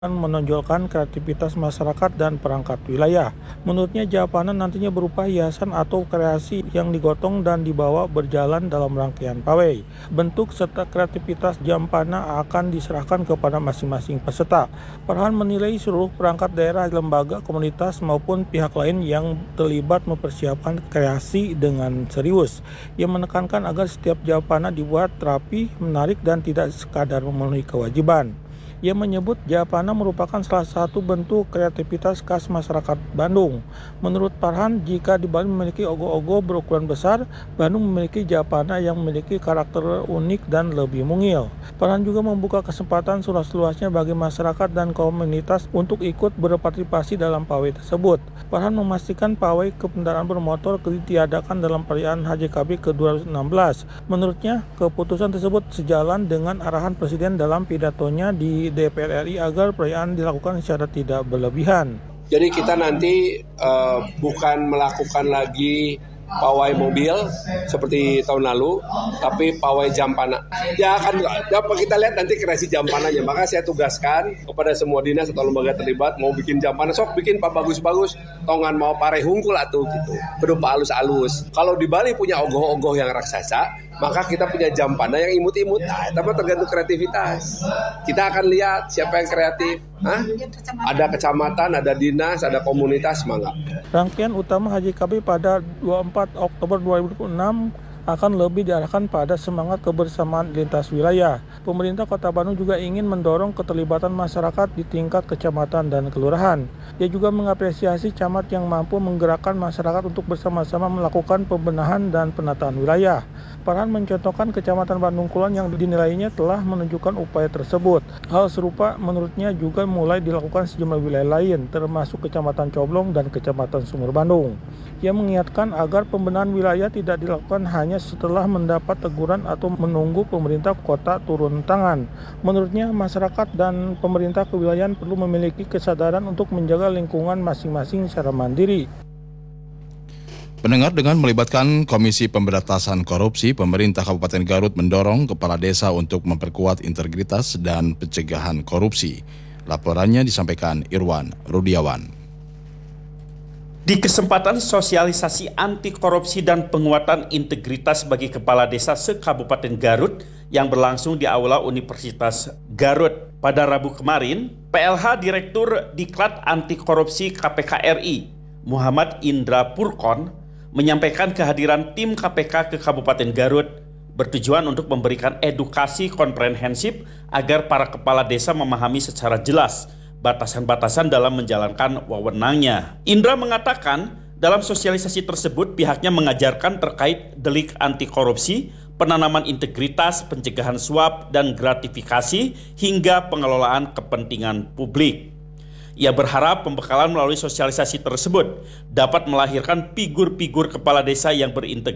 menonjolkan kreativitas masyarakat dan perangkat wilayah. Menurutnya, Japana nantinya berupa hiasan atau kreasi yang digotong dan dibawa berjalan dalam rangkaian pawai. Bentuk serta kreativitas Jampana akan diserahkan kepada masing-masing peserta. Farhan menilai seluruh perangkat daerah, lembaga, komunitas maupun pihak lain yang terlibat mempersiapkan kreasi dengan serius. Ia menekankan agar setiap Japana dibuat rapi, menarik, dan tidak sekadar memenuhi kewajiban. Ia menyebut Japana merupakan salah satu bentuk kreativitas khas masyarakat Bandung. Menurut Farhan, jika di Bali memiliki ogoh-ogoh berukuran besar, Bandung memiliki Japana yang memiliki karakter unik dan lebih mungil. Farhan juga membuka kesempatan seluas-luasnya bagi masyarakat dan komunitas untuk ikut berpartisipasi dalam pawai tersebut. Farhan memastikan pawai kendaraan bermotor ditiadakan dalam perayaan HJKB ke-216. Menurutnya, keputusan tersebut sejalan dengan arahan Presiden dalam pidatonya di DPR RI agar perayaan dilakukan secara tidak berlebihan. Jadi kita nanti bukan melakukan lagi pawai mobil seperti tahun lalu, tapi pawai Jampana. Ya kan, kita lihat nanti kreasi Jampananya. Maka saya tugaskan kepada semua dinas atau lembaga terlibat, mau bikin Jampana, sok bikin pak bagus-bagus, tongan mau pare hungkul atau gitu, berupa alus-alus. Kalau di Bali punya ogoh-ogoh yang raksasa, maka kita punya Jampana yang imut-imut. Nah, itu tergantung kreativitas. Kita akan lihat siapa yang kreatif. Ada kecamatan, ada dinas, ada komunitas, semangat. Rangkaian utama HJKB pada 24 Oktober 2006 akan lebih diarahkan pada semangat kebersamaan lintas wilayah. Pemerintah Kota Bandung juga ingin mendorong keterlibatan masyarakat di tingkat kecamatan dan kelurahan. Dia juga mengapresiasi camat yang mampu menggerakkan masyarakat untuk bersama-sama melakukan pembenahan dan penataan wilayah. Farhan mencontohkan Kecamatan Bandung Kulon yang dinilainya telah menunjukkan upaya tersebut. Hal serupa menurutnya juga mulai dilakukan sejumlah wilayah lain, termasuk Kecamatan Coblong dan Kecamatan Sumur Bandung. Ia mengingatkan agar pembenahan wilayah tidak dilakukan hanya setelah mendapat teguran atau menunggu pemerintah kota turun tangan. Menurutnya, masyarakat dan pemerintah kewilayahan perlu memiliki kesadaran untuk menjaga lingkungan masing-masing secara mandiri. Pendengar, dengan melibatkan Komisi Pemberantasan Korupsi, pemerintah Kabupaten Garut mendorong kepala desa untuk memperkuat integritas dan pencegahan korupsi. Laporannya disampaikan Irwan Rudiawan. Di kesempatan sosialisasi anti korupsi dan penguatan integritas bagi kepala desa se-Kabupaten Garut yang berlangsung di Aula Universitas Garut pada Rabu kemarin, PLH Direktur Diklat Anti Korupsi KPK RI, Muhammad Indra Purkon, menyampaikan kehadiran tim KPK ke Kabupaten Garut bertujuan untuk memberikan edukasi komprehensif agar para kepala desa memahami secara jelas batasan-batasan dalam menjalankan wewenangnya. Indra mengatakan dalam sosialisasi tersebut pihaknya mengajarkan terkait delik anti korupsi, penanaman integritas, pencegahan suap dan gratifikasi hingga pengelolaan kepentingan publik. Ia berharap pembekalan melalui sosialisasi tersebut dapat melahirkan figur-figur kepala desa yang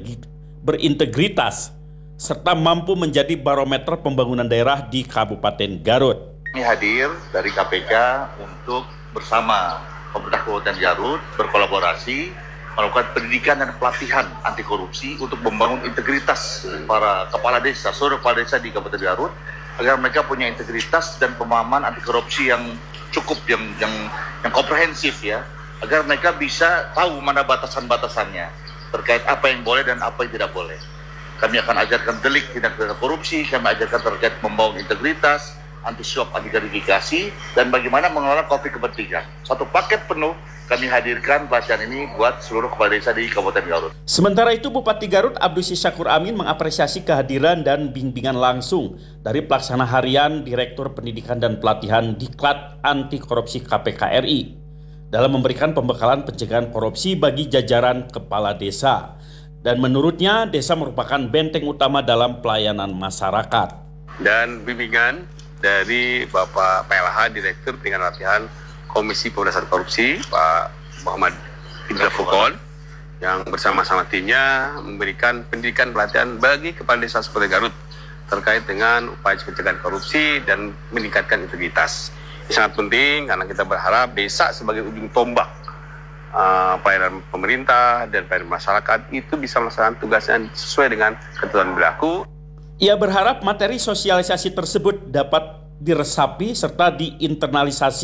berintegritas serta mampu menjadi barometer pembangunan daerah di Kabupaten Garut. Kami hadir dari KPK untuk bersama pemerintah Kabupaten Garut berkolaborasi melakukan pendidikan dan pelatihan anti korupsi untuk membangun integritas para kepala desa, seluruh kepala desa di Kabupaten Garut agar mereka punya integritas dan pemahaman anti korupsi yang cukup, yang komprehensif ya, agar mereka bisa tahu mana batasan-batasannya terkait apa yang boleh dan apa yang tidak boleh. Kami akan ajarkan delik tindak pidana korupsi, kami ajarkan terkait membangun integritas, anti suap, anti gratifikasi, dan bagaimana mengelola konflik kepentingan. Satu paket penuh kami hadirkan pelatihan ini buat seluruh kepala desa di Kabupaten Garut. Sementara itu, Bupati Garut Abdusi Syakur Amin mengapresiasi kehadiran dan bimbingan langsung dari pelaksana harian Direktur Pendidikan dan Pelatihan Diklat Anti Korupsi KPK RI dalam memberikan pembekalan pencegahan korupsi bagi jajaran kepala desa. Dan menurutnya, desa merupakan benteng utama dalam pelayanan masyarakat. Dan bimbingan dari Bapak PLH Direktur Pendidikan Latihan Komisi Pemberantasan Korupsi Pak Muhammad Indra Purkon yang bersama-sama timnya memberikan pendidikan pelatihan bagi kepala desa Kabupaten Garut terkait dengan upaya pencegahan korupsi dan meningkatkan integritas. Ini sangat penting karena kita berharap desa sebagai ujung tombak pelayanan pemerintah dan pelayanan masyarakat itu bisa melaksanakan tugasnya sesuai dengan ketentuan berlaku. Ia berharap materi sosialisasi tersebut dapat diresapi serta diinternalisasi